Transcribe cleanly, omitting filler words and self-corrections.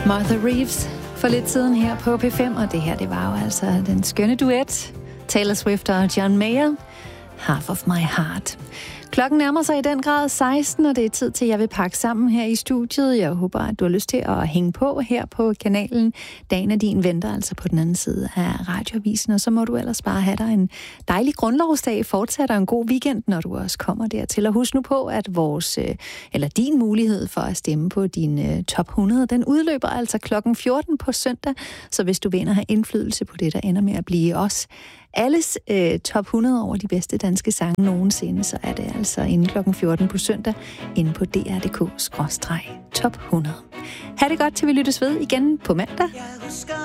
Martha Reeves for lidt siden her på P5, og det her, det var jo altså den skønne duet Taylor Swift og John Mayer, Half of My Heart. Klokken nærmer sig i den grad 16, og det er tid til, at jeg vil pakke sammen her i studiet. Jeg håber, at du har lyst til at hænge på her på kanalen. Dagen af din venter altså på den anden side af radioavisen, og så må du ellers bare have dig en dejlig grundlovsdag, fortsætter en god weekend, når du også kommer dertil. Og husk nu på, at din mulighed for at stemme på din top 100, den udløber altså klokken 14 på søndag. Så hvis du vil ind og have indflydelse på det, der ender med at blive os alles top 100 over de bedste danske sange nogensinde, så er det altså inden klokken 14 på søndag inde på dr.dk/top 100. Ha' det godt, til vi lyttes ved igen på mandag.